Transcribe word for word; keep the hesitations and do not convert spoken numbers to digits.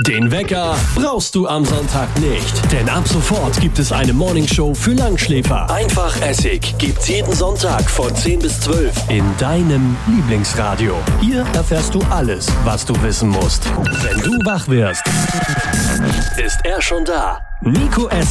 Den Wecker brauchst du am Sonntag nicht, denn ab sofort gibt es eine Morningshow für Langschläfer. Einfach Essig gibt's jeden Sonntag von zehn bis zwölf in deinem Lieblingsradio. Hier erfährst du alles, was du wissen musst. Wenn du wach wirst, ist er schon da. Nico Essig.